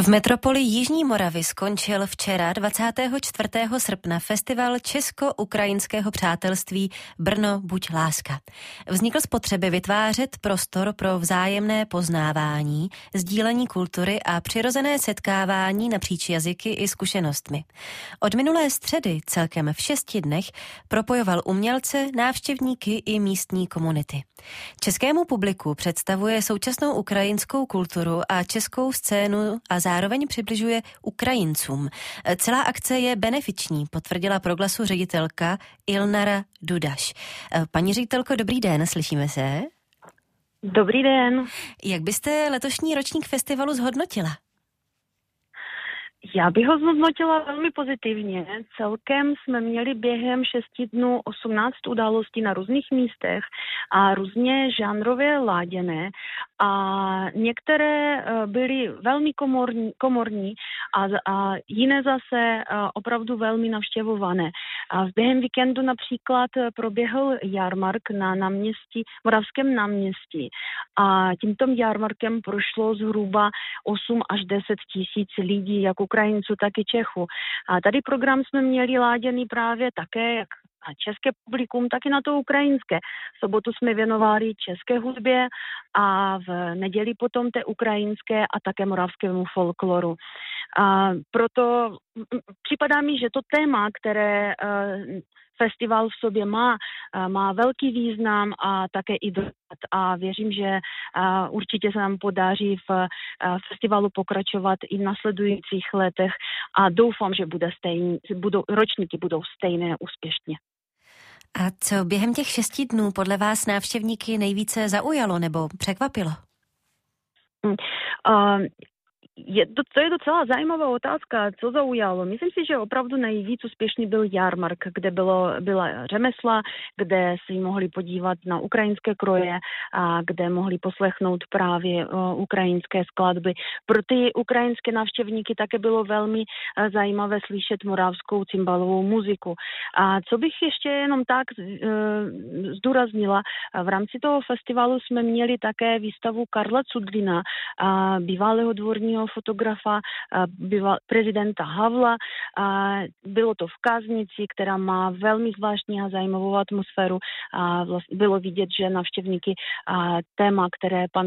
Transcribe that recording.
V metropoli Jižní Moravy skončil včera 24. srpna festival Česko-ukrajinského přátelství Brno buď láska. Vznikl z potřeby vytvářet prostor pro vzájemné poznávání, sdílení kultury a přirozené setkávání napříč jazyky i zkušenostmi. Od minulé středy celkem v 6 dnech propojoval umělce, návštěvníky i místní komunity. Českému publiku představuje současnou ukrajinskou kulturu a českou scénu a zároveň přibližuje Ukrajincům. Celá akce je benefiční, potvrdila Proglasu ředitelka Ilnara Dudaš. Paní ředitelko, dobrý den, slyšíme se? Dobrý den. Jak byste letošní ročník festivalu zhodnotila? Já bych ho zhodnotila velmi pozitivně. Celkem jsme měli během 6 dnů 18 událostí na různých místech a různě žánrově laděné a některé byly velmi komorní a jiné zase opravdu velmi navštěvované. A během víkendu například proběhl jarmark na Moravském náměstí a tímto jarmarkem prošlo zhruba 8 až 10 tisíc lidí, jak Ukrajinců, tak i Čechů. A tady program jsme měli láděný právě také jak na české publikum, tak i na to ukrajinské. V sobotu jsme věnovali české hudbě a v neděli potom té ukrajinské a také moravskému folkloru. A proto připadá mi, že to téma, které festival v sobě má velký význam a také i dopad. A věřím, že určitě se nám podaří v festivalu pokračovat i v nasledujících letech a doufám, že ročníky budou stejné úspěšně. A co během těch 6 dnů podle vás návštěvníky nejvíce zaujalo nebo překvapilo? To je docela zajímavá otázka, co zaujalo. Myslím si, že opravdu nejvíc úspěšný byl jarmark, kde byla řemesla, kde si mohli podívat na ukrajinské kroje a kde mohli poslechnout právě ukrajinské skladby. Pro ty ukrajinské návštěvníky také bylo velmi zajímavé slyšet moravskou cymbalovou muziku. A co bych ještě jenom tak zdůraznila, v rámci toho festivalu jsme měli také výstavu Karla Cudlina, bývalého dvorního fotografa, prezidenta Havla. Bylo to v káznici, která má velmi zvláštní a zajímavou atmosféru. Bylo vidět, že návštěvníky téma, které pan